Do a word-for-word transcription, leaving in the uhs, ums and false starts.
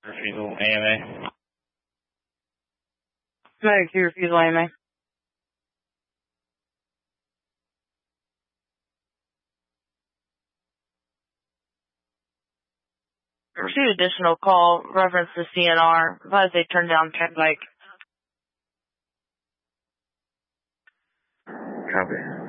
Refusal, A M A. Medic two, refusal, A M A. Received additional call, reference to C N R. Advise they turn down Turnpike. Copy.